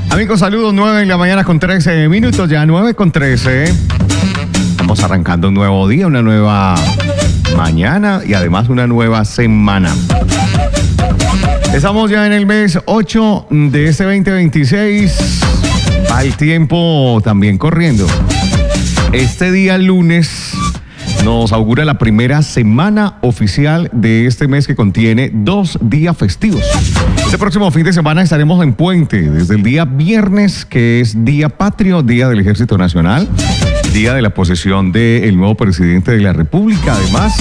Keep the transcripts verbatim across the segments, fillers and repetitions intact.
Amigos, saludos, nueve en la mañana con trece minutos, ya nueve con trece. Estamos arrancando un nuevo día, una nueva mañana y además una nueva semana. Estamos ya en el mes ocho de este veinte veintiséis. Va el tiempo también corriendo. Este día lunes nos augura la primera semana oficial de este mes que contiene dos días festivos. Este próximo fin de semana estaremos en puente desde el día viernes, que es Día Patrio, Día del Ejército Nacional, Día de la posesión del nuevo presidente de la República, además.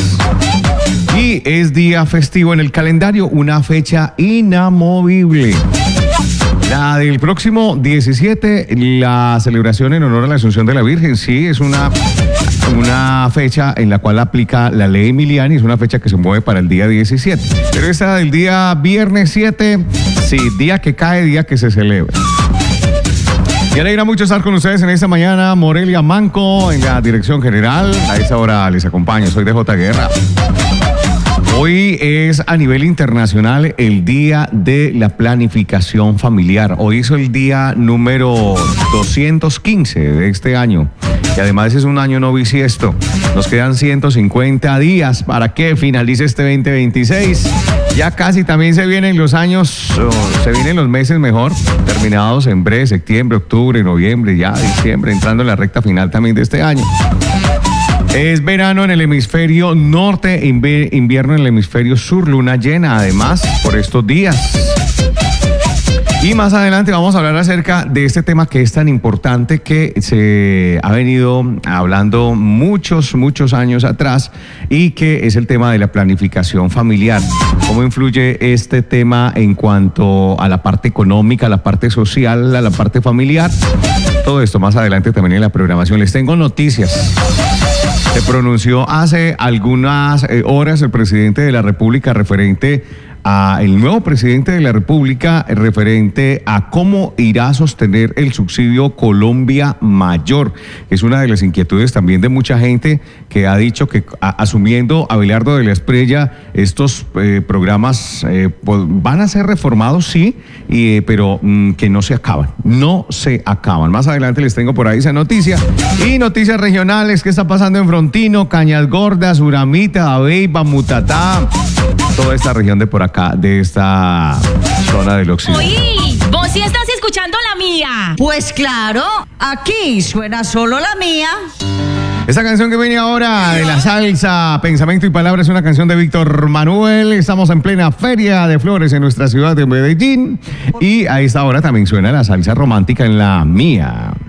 Y es día festivo en el calendario, una fecha inamovible. La del próximo diecisiete, la celebración en honor a la Asunción de la Virgen, sí, es una, una fecha en la cual aplica la ley Emiliani, es una fecha que se mueve para el día diecisiete. Pero esta del día viernes siete, sí, día que cae, día que se celebra. Me alegra mucho estar con ustedes en esta mañana. Morelia Manco en la dirección general. A esta hora les acompaño, soy D J Guerra. Hoy es a nivel internacional el Día de la Planificación Familiar. Hoy es el día número doscientos quince de este año. Y además es un año no bisiesto. Nos quedan ciento cincuenta días para que finalice este veinte veintiséis. Ya casi también se vienen los años, oh, se vienen los meses mejor, terminados en breve, septiembre, octubre, noviembre, ya diciembre, entrando en la recta final también de este año. Es verano en el hemisferio norte, invierno en el hemisferio sur, luna llena además por estos días. Y más adelante vamos a hablar acerca de este tema que es tan importante, que se ha venido hablando muchos, muchos años atrás, y que es el tema de la planificación familiar. ¿Cómo influye este tema en cuanto a la parte económica, a la parte social, a la parte familiar? Todo esto más adelante también en la programación. Les tengo noticias. Se pronunció hace algunas eh, horas el presidente de la República referente a el nuevo presidente de la República, referente a cómo irá a sostener el subsidio Colombia Mayor. Es una de las inquietudes también de mucha gente que ha dicho que a, asumiendo Abelardo de la Espriella, estos eh, programas eh, pues, van a ser reformados, sí, y, eh, pero mm, que no se acaban, no se acaban. Más adelante les tengo por ahí esa noticia. Y noticias regionales, ¿qué está pasando en Frontino, Cañas Gordas, Uramita, Abeiba, Mutatá? Toda esta región de por acá, de esta zona del occidente. Oí, vos sí estás escuchando la mía. Pues claro, aquí suena solo la mía. Esta canción que viene ahora de la salsa, Pensamiento y Palabra, es una canción de Víctor Manuel. Estamos en plena Feria de Flores en nuestra ciudad de Medellín. Y a esta hora también suena la salsa romántica en la mía.